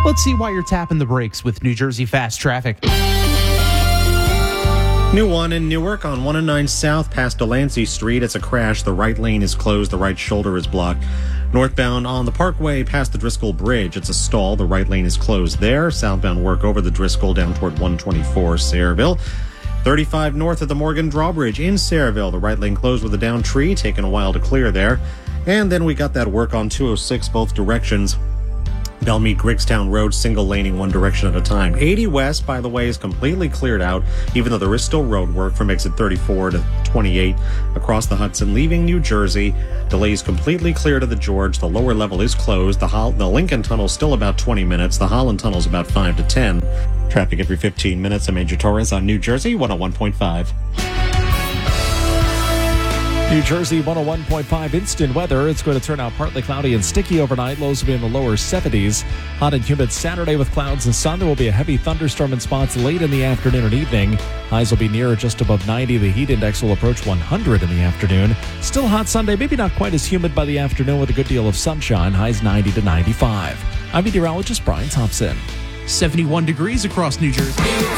Let's see why you're tapping the brakes with New Jersey Fast Traffic. New one in Newark on 109 South past Delancey Street. It's a crash. The right lane is closed. The right shoulder is blocked. Northbound on the Parkway past the Driscoll Bridge. It's a stall. The right lane is closed there. Southbound work over the Driscoll down toward 124 Sayreville. 35 north of the Morgan Drawbridge in Sayreville. The right lane closed with a downed tree. Taking a while to clear there. And then we got that work on 206 both directions. Belmead Griggstown Road, single laning one direction at a time. 80 west, by the way, is completely cleared out, even though there is still road work from exit 34 to 28 across the Hudson, leaving New Jersey. Delays completely clear to the George. The lower level is closed. The Lincoln Tunnel is still about 20 minutes. The Holland Tunnel is about 5 to 10. Traffic every 15 minutes. I'm Major Torres on New Jersey 101.5. New Jersey 101.5 instant weather. It's going to turn out partly cloudy and sticky overnight. Lows will be in the lower 70s. Hot and humid Saturday with clouds and sun. There will be a heavy thunderstorm in spots late in the afternoon and evening. Highs will be near or just above 90. The heat index will approach 100 in the afternoon. Still hot Sunday, maybe not quite as humid by the afternoon with a good deal of sunshine. Highs 90 to 95. I'm meteorologist Brian Thompson. 71 degrees across New Jersey.